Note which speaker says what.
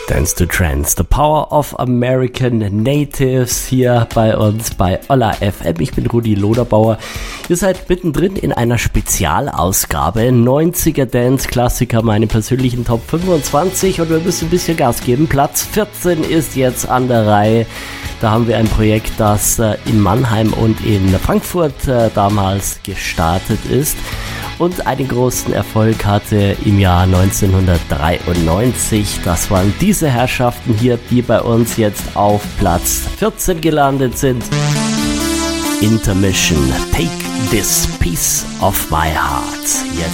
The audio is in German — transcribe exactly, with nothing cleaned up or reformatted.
Speaker 1: Dance to Trance, the power of American Natives hier bei uns bei Olla F M. Ich bin Rudi Loderbauer. Ihr seid mittendrin in einer Spezialausgabe. neunziger Dance-Klassiker, meine persönlichen Top fünfundzwanzig, und wir müssen ein bisschen Gas geben. Platz vierzehn ist jetzt an der Reihe. Da haben wir ein Projekt, das in Mannheim und in Frankfurt damals gestartet ist und einen großen Erfolg hatte im Jahr neunzehnhundertdreiundneunzig. Das waren diese Herrschaften hier, die bei uns jetzt auf Platz vierzehn gelandet sind. Intermission, Take This Piece of My Heart. Jetzt